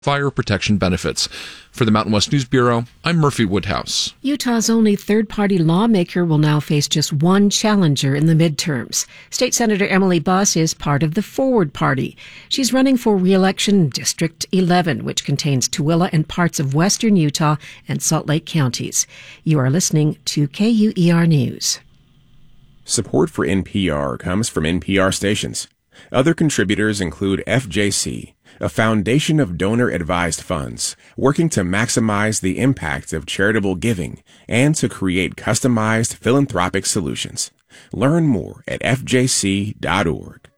fire protection benefits. For the Mountain West News Bureau, I'm Murphy Woodhouse. Utah's only third-party lawmaker will now face just one challenger in the midterms. State Senator Emily Buss is part of the Forward Party. She's running for re-election in District 11, which contains Tooele and parts of western Utah and Salt Lake counties. You are listening to KUER News. Support for NPR comes from NPR stations. Other contributors include FJC, a foundation of donor-advised funds working to maximize the impact of charitable giving and to create customized philanthropic solutions. Learn more at fjc.org.